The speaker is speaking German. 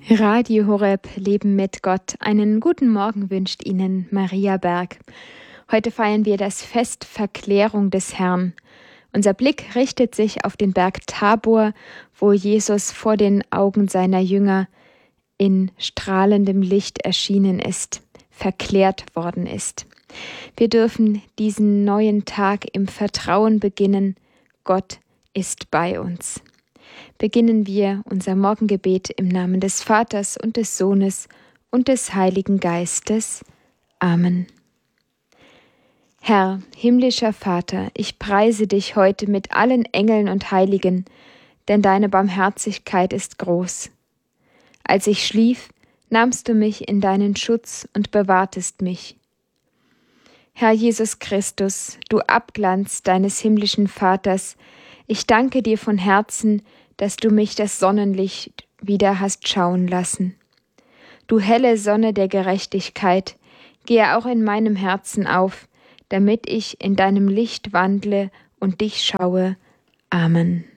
Radio Horeb, Leben mit Gott. Einen guten Morgen wünscht Ihnen Maria Berg. Heute feiern wir das Fest Verklärung des Herrn. Unser Blick richtet sich auf den Berg Tabor, wo Jesus vor den Augen seiner Jünger in strahlendem Licht erschienen ist, verklärt worden ist. Wir dürfen diesen neuen Tag im Vertrauen beginnen. Gott ist bei uns. Beginnen wir unser Morgengebet im Namen des Vaters und des Sohnes und des Heiligen Geistes. Amen. Herr, himmlischer Vater, ich preise dich heute mit allen Engeln und Heiligen, denn deine Barmherzigkeit ist groß. Als ich schlief, nahmst du mich in deinen Schutz und bewahrtest mich. Herr Jesus Christus, du Abglanz deines himmlischen Vaters, ich danke dir von Herzen, dass du mich das Sonnenlicht wieder hast schauen lassen. Du helle Sonne der Gerechtigkeit, gehe auch in meinem Herzen auf, damit ich in deinem Licht wandle und dich schaue. Amen.